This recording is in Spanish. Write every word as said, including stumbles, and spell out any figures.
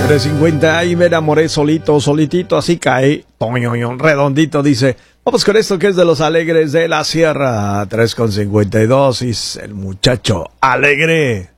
tres cincuenta y me enamoré solito, solitito, así cae. Redondito dice. Vamos con esto que es de los Alegres de la Sierra. tres con cincuenta y dos y es el muchacho alegre.